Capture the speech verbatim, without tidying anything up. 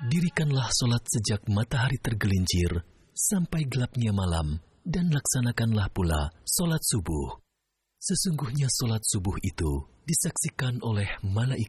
Dirikanlah solat sejak matahari tergelincir sampai gelapnya malam, dan laksanakanlah pula solat subuh. Sesungguhnya solat subuh itu disaksikan oleh malaikat